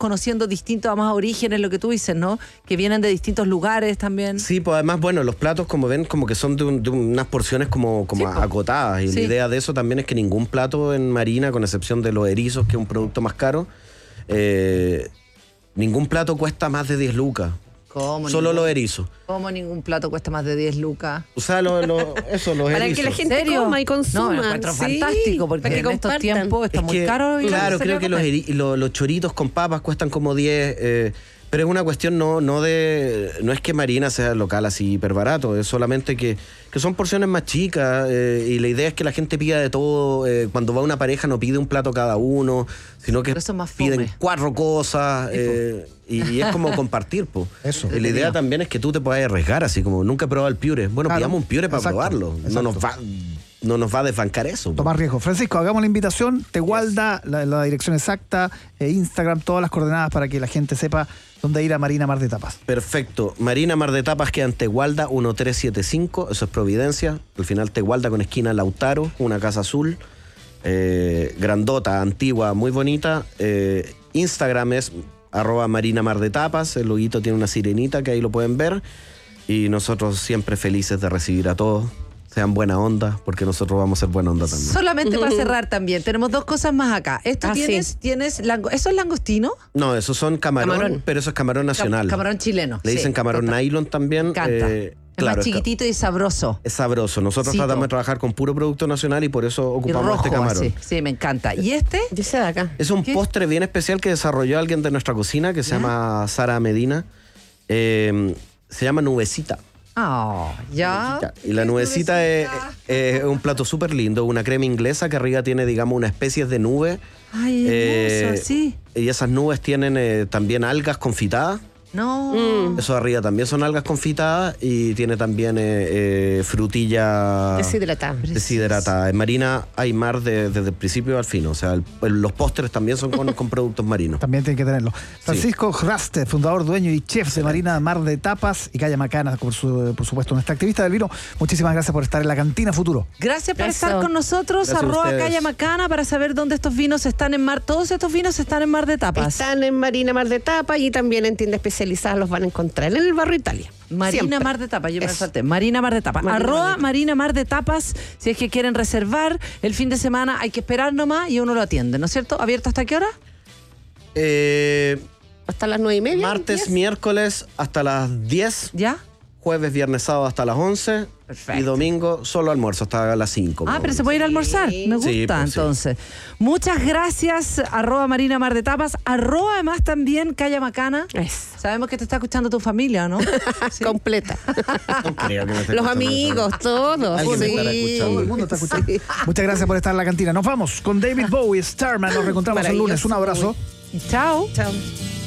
conociendo distintos más orígenes, lo que tú dices, ¿no? Que vienen de distintos lugares también. Sí, pues además, bueno, los platos, como ven, como que son de unas porciones como Sí, acotadas. Y sí. la idea de eso también es que ningún plato en Marina, con excepción de los erizos, que es un producto más caro, ningún plato cuesta más de 10 lucas. ¿Cómo Solo los erizos. ¿Cómo ningún plato cuesta más de 10 lucas? O sea, los Para erizos. que la gente ¿En serio? coma y consuma. No, me encuentro fantástico, porque para que en estos compartan. tiempos está Es muy que, caro. Claro, creo que los choritos con papas cuestan como 10, pero es una cuestión no es que Marina sea local así hiper barato, es solamente que son porciones más chicas, y la idea es que la gente pida de todo. Cuando va una pareja no pide un plato cada uno, sino que Pero eso es más fome. piden 4 cosas, y es como compartir, po. Eso. Y la idea también es que tú te puedas arriesgar, así como nunca he probado el piure. Bueno, Claro. pidamos un piure para Exacto. probarlo. Exacto. No nos va a desbancar eso, po. Tomar riesgo. Francisco, hagamos la invitación. Tegualda, la dirección exacta, Instagram, todas las coordenadas para que la gente sepa dónde ir a Marina Mar de Tapas. Perfecto. Marina Mar de Tapas queda en Tegualda 1375, eso es Providencia. Al final Tegualda con esquina Lautaro, una casa azul, grandota, antigua, muy bonita. Instagram es @Marina Mar de Tapas, el loguito tiene una sirenita que ahí lo pueden ver. Y nosotros siempre felices de recibir a todos. Sean buena onda, porque nosotros vamos a ser buena onda también. Solamente para cerrar también, tenemos 2 cosas más acá. Esto Sí. tienes ¿eso es langostino? No, esos son camarón, Camarón. pero eso es camarón nacional. Camarón chileno. Le dicen sí, camarón total. nylon también. Me encanta. Es claro, más chiquitito y sabroso. Es sabroso. Nosotros Sí, tratamos po. de trabajar con puro producto nacional y por eso Y ocupamos rojo, este camarón. así. Sí, me encanta. ¿Y este? Dice de acá. Es un ¿Qué? postre bien especial que desarrolló alguien de nuestra cocina que se llama Sara Medina. Se llama nubecita. Oh, ya. Y la nubecita es un plato súper lindo, una crema inglesa que arriba tiene, digamos, una especie de nube. Ay, hermoso, sí. Y esas nubes tienen también algas confitadas. No. Eso de arriba también son algas confitadas y tiene también frutilla deshidratada. En Marina hay mar desde el principio al fin. O sea, los postres también son con productos marinos. También tienen que tenerlo. Francisco Raste, fundador, dueño y chef de Marina Mar de Tapas y Calle Macana, por supuesto, nuestra activista del vino. Muchísimas gracias por estar en la Cantina Futuro. Gracias por Eso. estar con nosotros. Gracias a ustedes. @Calle Macana para saber dónde estos vinos están en mar. Todos estos vinos están en Mar de Tapas. Están en Marina Mar de Tapas y también en tiendas especializadas los van a encontrar en el barrio Italia. Marina Siempre. Mar de Tapas, yo me Eso. salté. Marina Mar de Tapas. Marina Mar de Tapas. Marina Mar de Tapas. Si es que quieren reservar el fin de semana, hay que esperar nomás y uno lo atiende, ¿no es cierto? ¿Abierto hasta qué hora? Hasta las 9:30. Martes, 10. miércoles hasta las 10. ¿Ya? Jueves, viernes, sábado hasta las 11. Perfecto. Y domingo solo almuerzo hasta las 5. Pero se puede ir a almorzar. Me gusta, Sí, pues, sí. entonces. Muchas gracias, @Marina Mar de Tapas. Además también Calle Macana. Eso. Sabemos que te está escuchando tu familia, ¿no? Sí. Completa. No creo que me esté Los escuchando amigos, todos. Alguien me Sí. estará escuchando. Todo el mundo está escuchando. Muchas gracias por estar en la cantina. Nos vamos con David Bowie, Starman. Nos reencontramos el lunes. Un abrazo. Chao. Chao.